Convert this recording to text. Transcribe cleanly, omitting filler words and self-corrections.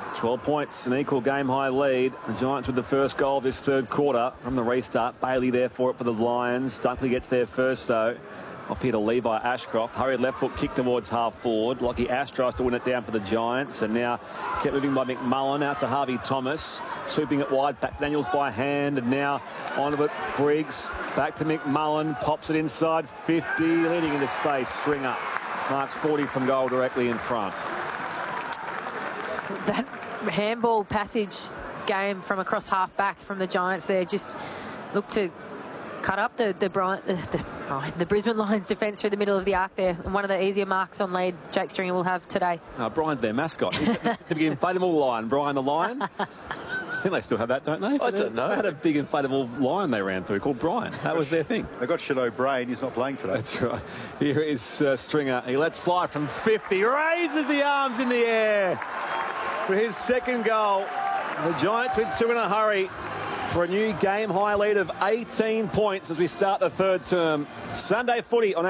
12 points, an equal game-high lead. The Giants with the first goal of this third quarter from the restart. Bailey there for it for the Lions. Dunkley gets there first, though. Off here to Levi Ashcroft. Hurried left foot kick towards half forward. Lockie Ash tries to win it down for the Giants. And now kept moving by McMullen out to Harvey Thomas. Swooping it wide. Back Daniels by hand. And now onto it. Griggs. Back to McMullen. Pops it inside 50. Leading into space. Stringer marks 40 from goal directly in front. That handball passage game from across half back from the Giants there just looked to cut up the Brisbane Lions defence through the middle of the arc there. And one of the easier marks on lead Jake Stringer will have today. Brian's their mascot. He's the big inflatable lion. Brian the Lion. I think they still have that, don't they? I don't know. They had a big inflatable lion they ran through called Brian. That was their thing. They got Shadow Brain. He's not playing today. That's right. Here is Stringer. He lets fly from 50. Raises the arms in the air for his second goal. The Giants with two in a hurry for a new game-high lead of 18 points as we start the third term. Sunday footy on